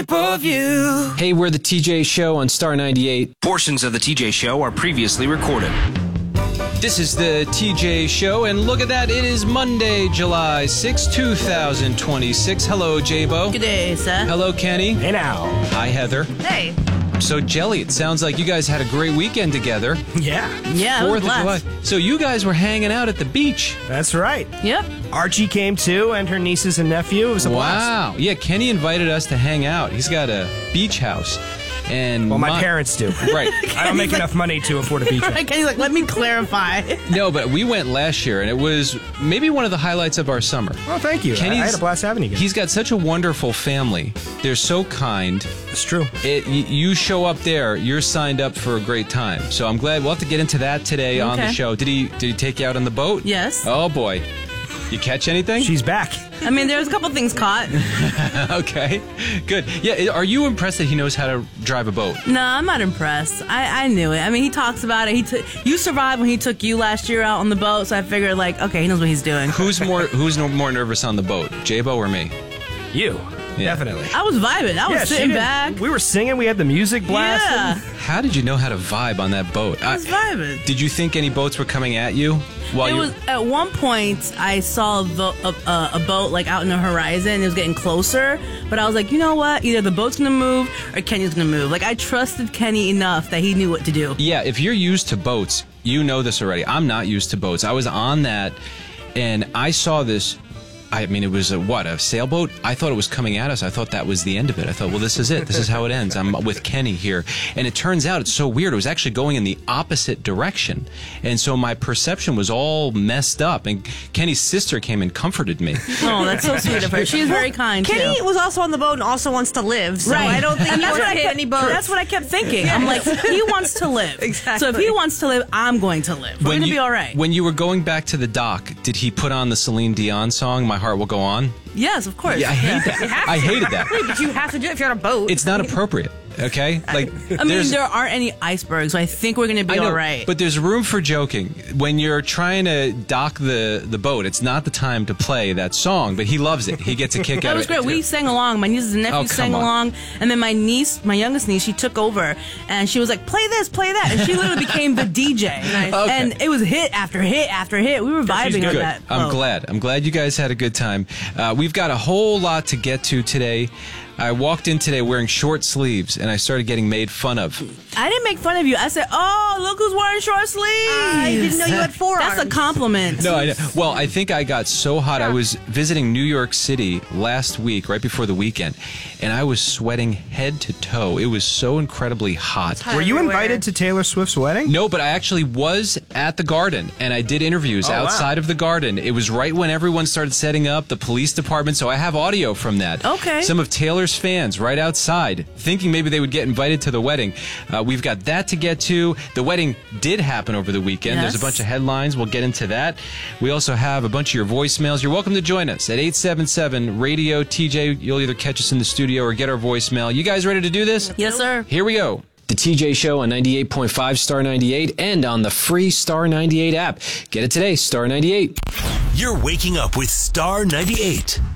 shape of you. Hey, we're the TJ Show on Star 98. Portions of the TJ Show are previously recorded. This is the TJ Show, and look at that. It is Monday, July 6, 2026. Hello, J-Bo. Good day, sir. Hello, Kenny. Hey now. Hi, Heather. Hey. So, Jelly, it sounds like you guys had a great weekend together. Yeah, Yeah, it was 4th of July. blessed. So you guys were hanging out at the beach. that's right. Yep. Archie came too, and her nieces and nephew. It was a blast. Wow. Yeah, Kenny invited us to hang out. He's got a beach house. And Well, my parents do. Right. I don't make enough money to afford a beach house. Right, Kenny's like, let me clarify. No, but we went last year, and it was maybe one of the highlights of our summer. Well, thank you. I had a blast having you guys. He's got such a wonderful family. They're so kind. It's true. You show up there, you're signed up for a great time. So I'm glad we'll have to get into that today on the Okay. show. Did he take you out on the boat? Yes. Oh boy. You catch anything? She's back. I mean, there's a couple things caught. Okay. Good. Yeah, are you impressed that he knows how to drive a boat? No, I'm not impressed. I knew it. I mean, he talks about it. You survived when he took you last year out on the boat, so I figured, like, okay, he knows what he's doing. Who's more nervous on the boat? J-Bo or me? You. Yeah. Definitely. I was vibing. I was she sitting did. back. We were singing. We had the music blasting. Yeah. How did you know how to vibe on that boat? I was vibing. Did you think any boats were coming at you? It was at one point I saw a boat like out in the horizon. It was getting closer, but I was like, you know what? Either the boat's gonna move or Kenny's gonna move. Like I trusted Kenny enough that he knew what to do. Yeah, if you're used to boats, you know this already. I'm not used to boats. I was on that, and I saw this. I mean, it was a sailboat? I thought it was coming at us. I thought that was the end of it. I thought, well, this is it. This is how it ends. I'm with Kenny here. And it turns out it's so weird. It was actually going in the opposite direction. And so my perception was all messed up. And Kenny's sister came and comforted me. Oh, that's so sweet of her. She was very kind, Kenny too. was also on the boat and also wants to live, so Right. I don't think And he that's wants what to I hit kept, any boats. That's what I kept thinking. I'm like, he wants to live. Exactly. So if he wants to live, I'm going to live. We're going to be all right. When you were going back to the dock, did he put on the Celine Dion song, My Heart Will Go On? Yes, of course. Yeah, I hate that. I hated that. Wait, but you have to do it if you're on a boat. It's not appropriate, okay? Like, I mean, there aren't any icebergs, so I think we're going to be I know, all right. but there's room for joking. When you're trying to dock the boat, it's not the time to play that song, but he loves it. He gets a kick out That of was it. great. We sang along. My nieces and Oh, nephews come sang on. along. And then my niece, my youngest niece, she took over and she was like, play this, play that. And she literally became the DJ. Okay. And it was hit after hit after hit. We were vibing on Good. that. I'm boat. glad you guys had a good time. We've got a whole lot to get to today. I walked in today wearing short sleeves, and I started getting made fun of. I didn't make fun of you. I said, oh, look who's wearing short sleeves. I didn't know you had forearms. That's a compliment. No, I think I got so hot. I was visiting New York City last week, right before the weekend, and I was sweating head to toe. It was so incredibly hot. Were you Everywhere. invited to Taylor Swift's wedding? No, but I actually was at the Garden, and I did interviews Oh, wow. outside of the Garden. It was right when everyone started setting up, the police department, so I have audio from that. Okay. Some of Taylor's fans right outside, thinking maybe they would get invited to the wedding. We've got that to get to. The wedding did happen over the weekend. Yes. There's a bunch of headlines. We'll get into that. We also have a bunch of your voicemails. You're welcome to join us at 877-RADIO-TJ. You'll either catch us in the studio or get our voicemail. You guys ready to do this? Yes, sir. Here we go. The TJ Show on 98.5 Star 98 and on the free Star 98 app. Get it today, Star 98. You're waking up with Star 98.